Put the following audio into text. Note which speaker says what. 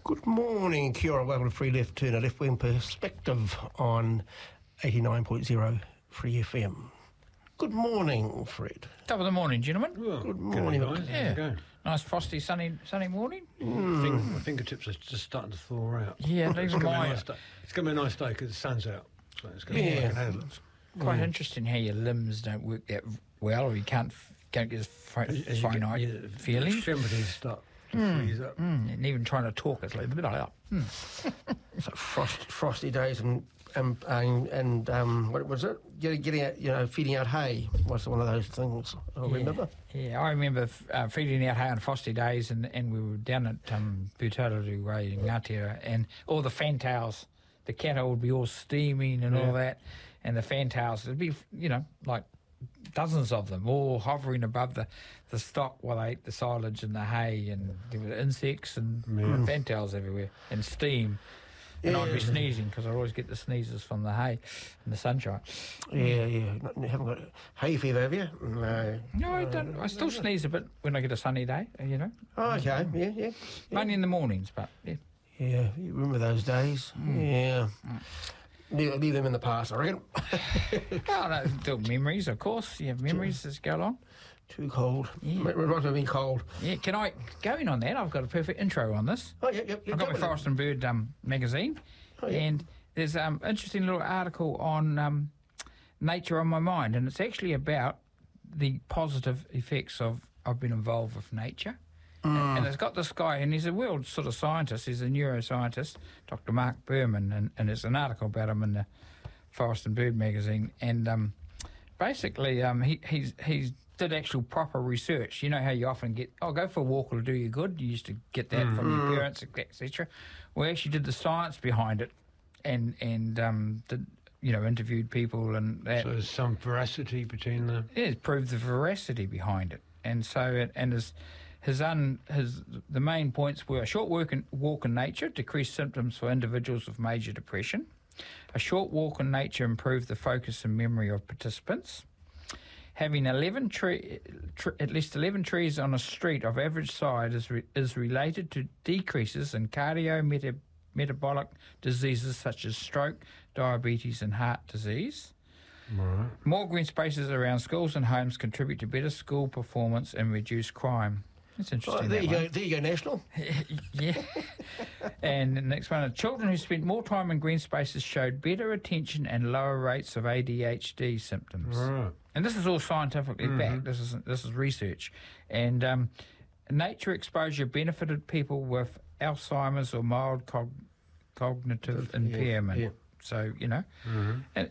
Speaker 1: Good morning, kia ora. Welcome to Free Left Turn, a left-wing perspective on 89.0 Free FM. Good morning, Fred.
Speaker 2: Top of the morning, gentlemen.
Speaker 3: Well,
Speaker 1: Good morning.
Speaker 3: Guys. How's it going?
Speaker 2: Nice frosty sunny morning.
Speaker 3: My fingertips are just starting to thaw out.
Speaker 2: Yeah,
Speaker 3: it's
Speaker 2: even
Speaker 3: going
Speaker 2: my
Speaker 3: to be a nice day because the sun's out. So it's going to be like an handle.
Speaker 2: quite interesting how your limbs don't work that well, or you can't get a finite feeling.
Speaker 3: Extremities start to freeze up.
Speaker 2: And even trying to talk, it's like
Speaker 1: So frosty days and what was it? Getting out, feeding out hay was one of those things. I remember.
Speaker 2: Yeah, I remember feeding out hay on frosty days, and we were down at Butaru Way in Ngatea, and all the fantails, the cattle would be all steaming and all that, and the fantails, it'd be, like dozens of them all hovering above the stock while they ate the silage and the hay, and there were insects and fantails everywhere, and steam. And I'd be sneezing because I always get the sneezes from the hay and the sunshine.
Speaker 1: Yeah. You haven't got hay fever, have you?
Speaker 2: No, I don't. I still sneeze a bit when I get a sunny day,
Speaker 1: Oh, okay. Yeah.
Speaker 2: Mainly in the mornings, but yeah.
Speaker 1: Yeah, you remember those days? Yeah. Leave them in the past, I reckon.
Speaker 2: Oh, no, still memories, of course. You have memories as go along.
Speaker 1: Too cold.
Speaker 2: Yeah.
Speaker 1: Reminds me of being cold.
Speaker 2: Yeah, can I, going on that, I've got a perfect intro on this.
Speaker 1: Oh, yep.
Speaker 2: I've got my Forest and Bird magazine, and there's an interesting little article on nature on my mind, and it's actually about the positive effects of I've been involved with nature. And it's got this guy, and he's a world sort of scientist, he's a neuroscientist, Dr. Mark Berman, and there's an article about him in the Forest and Bird magazine, and basically he's did actual proper research. You know how you often get, go for a walk, it'll do you good. You used to get that from your parents, etc. We actually did the science behind it, and did, interviewed people and that.
Speaker 3: So there's some veracity between them.
Speaker 2: Yeah, it's proved the veracity behind it, and so the main points were a short walk in nature decreased symptoms for individuals with major depression. A short walk in nature improved the focus and memory of participants. Having at least 11 trees on a street of average size is related to decreases in cardiometabolic diseases such as stroke, diabetes and heart disease.
Speaker 3: Right.
Speaker 2: More green spaces around schools and homes contribute to better school performance and reduce crime. That's interesting.
Speaker 1: Oh, there you go, National.
Speaker 2: Yeah. And the next one, children who spent more time in green spaces showed better attention and lower rates of ADHD symptoms.
Speaker 3: Right.
Speaker 2: And this is all scientifically backed. This is research. And nature exposure benefited people with Alzheimer's or mild cognitive impairment.
Speaker 1: Yeah.
Speaker 2: So, and